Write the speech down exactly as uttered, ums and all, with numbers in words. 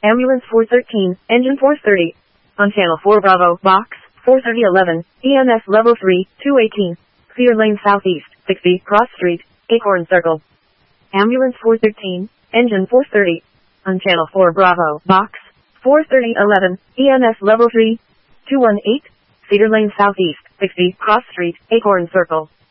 Ambulance four thirteen, engine four thirty. On channel four Bravo, box, four thirty eleven, E M S level three, two eighteen. Clear lane southeast, sixty, cross street, Acorn Circle. Ambulance four thirteen, engine four thirty. On channel four Bravo, box, four thirty eleven, E M S level three, two eighteen. Cedar lane southeast, sixty, cross street, Acorn Circle.